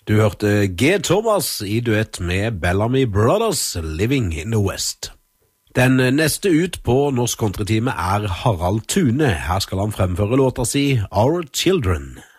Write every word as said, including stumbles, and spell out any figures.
Du hørte G. Thomas i duett med Bellamy Brothers, Living in the West. Den neste ut på Norsk Countrytime er Harald Thune. Her skal han fremføre låta si Our Children.